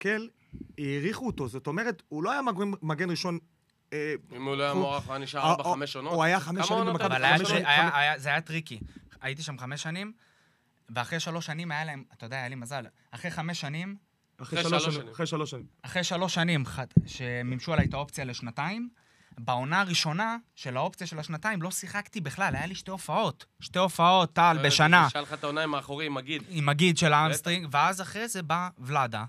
קל, העריכו אותו, זאת אומרת, הוא לא היה מגן ראשון... אם הוא לא היה מוערך, הוא היה נשאר 4-5 עונות. הוא היה 5 שנים במכבי. אבל זה היה טריקי. הייתי שם 5 שנים, ואחרי 3 שנים היה להם, אתה יודע, היה לי מזל. אחרי 5 שנים... אחרי 3 שנים. אחרי 3 שנים, שממשו עליי את האופציה לשנתיים, בעונה הראשונה של האופציה של השנתיים לא שיחקתי בכלל, היה לי 2 הופעות. 2 הופעות, טל, בשנה. שאל לך את העונה עם האחורי, עם מגיד. עם מגיד של האמסטרינג, ואז אחרי זה בא ולדה.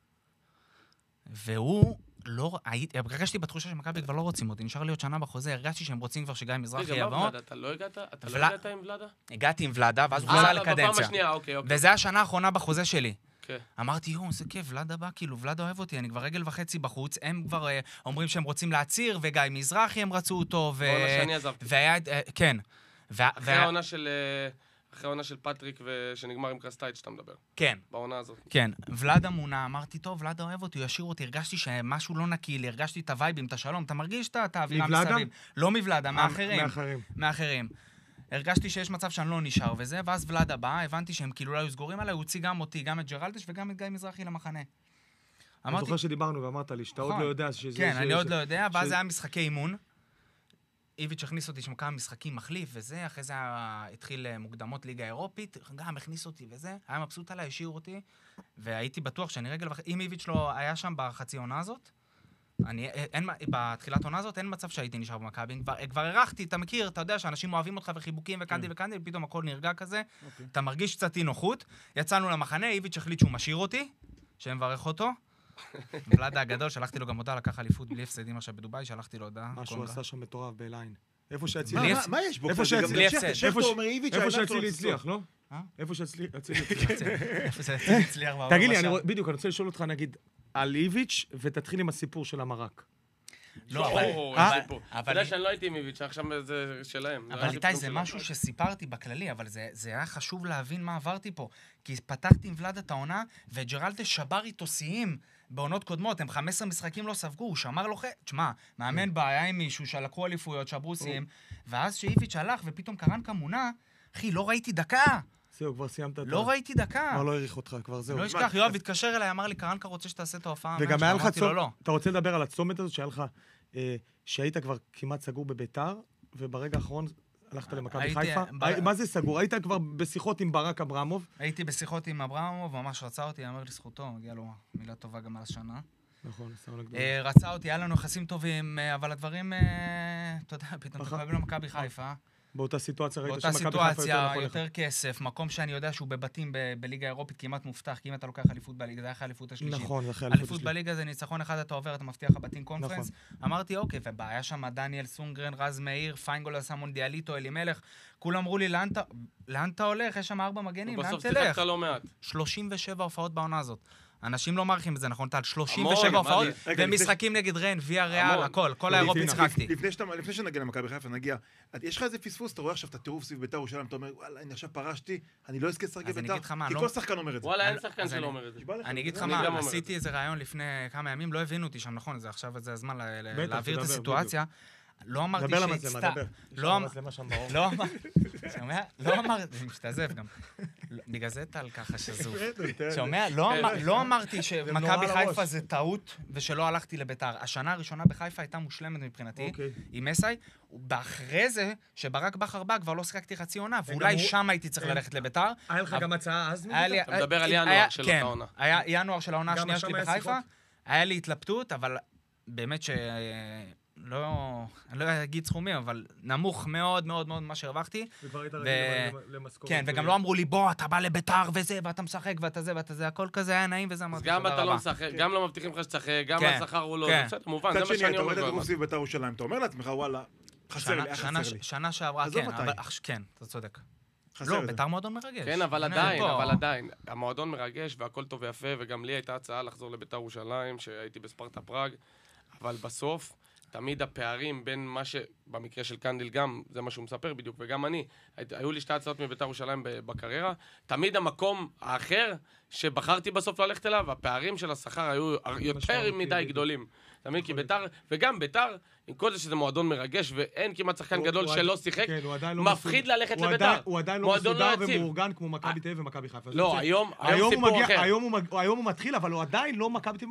והוא לא... הרגשתי בתחושה שמכבי כבר לא רוצים אותי, נשאר לי עוד שנה בחוזה, הרגשתי שהם רוצים כבר שגיא מזרחי יבוא. רגע, מה ולדה? אתה לא הגעת עם ולדה? הגעתי עם ולדה, ואז הוא חזר לקדנציה. בפעם השנייה, אוקיי. וזה השנה האחרונה בחוזה שלי. כן. אמרתי, איזה כיף, ולדה בא, כאילו, ולדה אוהב אותי, אני כבר רגל וחצי בחוץ, הם כבר אומרים שהם רוצים להציר, וגיא מזרחי הם רצו אותו, בעונה שאני עזבתי. כן. אחרי העונה של פטריק שנגמר עם קרסטייט שאתה מדבר. כן. בעונה הזאת. כן. ולדה מונה, אמרתי, טוב, ולדה אוהב אותי, הוא ישאיר אותי, הרגשתי שמשהו לא נקי לי, הרגשתי את הווייבים, את השלום, אתה מרגיש את האווירה מסביב. לא מוולדה, מאחרים. הרגשתי שיש מצב שאני לא נשאר וזה, ואז ולדה בא, הבנתי שהם כאילו לא היו סגורים עליי, הוא הוציא גם אותי, גם את ג'רלדש וגם את גיא מזרחי למחנה. אני זוכר שדיברנו ואמרת לי, שאתה עוד לא יודע כן, אני עוד לא יודע, ואז היה משחקי אימון. איביץ' הכניס אותי שם כמה משחקים מחליף וזה, אחרי זה התחיל מוקדמות ליגה אירופית, גם הכניס אותי וזה, היה מבסוט עליי, השאיר אותי, והייתי בטוח שאני רגל אם איביץ' לא היה שם בחצי עונה הזאת, בתחילת עונה הזאת אין מצב שהייתי נשאר במכבי, כבר ערכתי, אתה מכיר, אתה יודע שאנשים אוהבים אותך וחיבוקים וקנדי, ופתאום הכל נרגע כזה, אתה מרגיש קצת אי נוחות, יצאנו למחנה, איביץ' החליט שהוא משאיר אותי, שמברך אותו, ולדה הגדול, שלחתי לו גם הודעה, לקח אליפות בלי הפסדים עכשיו בדוביי, שלחתי לו הודעה. מה שהוא עשה שם מטורף בליין. איפה שהצילי... מה יש בו? איפה שהצילי הצליח, לא? איפה שהצילי הצליח. תגיד לי, בדיוק, אני רוצה לשאול אותך, נגיד, על איביץ' ותתחיל עם הסיפור של המרק. לא, אתה יודע שאני לא הייתי עם איביץ', עכשיו זה שלהם. אבל איתי, זה משהו שסיפרתי בכללי, אבל זה היה חשוב להבין מה עברתי פה. כי פתחתי עם ולדה את העונה, וג'רלטה שבר איתו שיאים בעונות קודמות, הם 15 משחקים לא ספגו, הוא שמר לו תשמע, מאמן בעיה עם מישהו שלקחו אליפויות, שברו שיאים, ואז שאיביץ' הלך ופתאום קרנקה מונה, אחי, לא ראיתי דקה. זהו, כבר סיימת את... לא ראיתי דקה. כבר לא העריך אותך, כבר זהו. לא אשכח, יואב התקשר אליי, אמר לי, קרנקה רוצה שתעשה את ההופעה. וגם היה לך צומת, אתה רוצה לדבר על הצומת הזאת שהיה לך, שהיית כבר כמעט סגור בביתר, וברגע האחרון הלכת למכבי חיפה? מה זה סגור? היית כבר בשיחות עם ברק אברמוב? הייתי בשיחות עם אברמוב, ממש רצה אותי, אמר לזכותו, מגיע לו מילה טובה גם על השנה. נכון, רצה אותי, היה לנו יחסים טובים, אבל הדברים, אתה יודע, פתאום תקבל למכבי חיפה. באותה סיטואציה ראית שמכבי חיפה יותר כסף, מקום שאני יודע שהוא בבתים בליגה האירופית כמעט מובטח, כי אם אתה לוקח אליפות בליגה, זה היה האליפות השלישית. נכון, זה אחרי אליפות בליגה זה ניצחון אחד, אתה עובר, אתה מבטיח הבתים קונפרנס. אמרתי, אוקיי, ובעיה שם דניאל סונגרן, רז מאיר, פיינגול עשה מונדיאליטו, אלימלך, כולם אמרו לי, לאן אתה הולך? יש שם 4 מגנים, לאן תלך? 37 הופעות בעונה הזאת. אנשים לא מעריכים את זה, נכון? טל, 37 הופעות, ומשחקים נגד ריין, ויה ריאל, הכל, כל האירופית שיחקתי. לפני שנגיע למכבי חיפה, נגיע, יש לך איזה פספוס, אתה רואה עכשיו את הטירוף סביב ביתר ירושלים, אתה אומר, וואלה, אני עכשיו פרשתי, אני לא אזכה לשחק בביתר, כי כל שחקן אומר את זה. וואלה, אין שחקן שלא אומר את זה. אני אגיד לך מה, עשיתי איזה רעיון לפני כמה ימים, לא הבינו אותי שם, נכון? עכשיו זה הזמן להעביר את הסיטואציה. לא אמרתי לא אמרתי, זה משתזף גם. בגלל זה טל ככה שזוף. שומע? לא אמרתי שמכבי חיפה זה טעות ושלא הלכתי לביתר. השנה הראשונה בחיפה הייתה מושלמת מבחינתי, עם מסי, ואחרי זה, שברק בכר בא, כבר לא שיחקתי חצי עונה, ואולי שם הייתי צריך ללכת לביתר. היה לך גם הצעה אז? אתה מדבר על ינואר של אותה עונה. היה ינואר של העונה השנייה שלי בחיפה. היה לי התלבטות, אבל באמת אני לא אגיד סכומים, אבל נמוך מאוד מאוד מאוד מה שהרווחתי. וכבר היית רגיל למשכורת. כן, וגם לא אמרו לי, בוא, אתה בא לביתר וזה, ואתה משחק, ואתה זה, ואתה זה, הכל כזה היה נעים וזה. אז גם אתה לא משחק, גם לא מבטיחים לך שתשחק, גם השכר הוא לא, בסדר, מובן, זה מה שאני אומר. אתה רואה את הטירוף סביב ביתר ירושלים, אתה אומר לעצמך, וואלה, חסר לי. שנה שעברה, כן, אתה צודק. לא, ביתר מועדון מרגש. כן, אבל עדיין, המועדון מרגש והכל טוב ויפה, וגם לי הייתה הצעה לחזור לביתר ירושלים, שהייתי בספרטה פראג, אבל בסוף תמיד הפערים בין מה שבמקרה של קנדיל גם, זה מה שהוא מספר בדיוק, וגם אני, היו לי 2 הצעות מבית"ר ירושלים בקריירה, תמיד המקום האחר שבחרתי בסוף ללכת אליו, הפערים של השכר היו יותר מדי גדולים. תמיד כי בית"ר, וגם בית"ר, עם כל זה שזה מועדון מרגש, ואין כמעט שחקן גדול שלא שיחק, מפחיד ללכת לבית"ר. הוא עדיין לא מסודר ומאורגן כמו מכבי תל אביב ומכבי חיפה. לא, היום סיפור אחר. היום הוא מתחיל, אבל הוא עדיין לא מכבי תל אביב.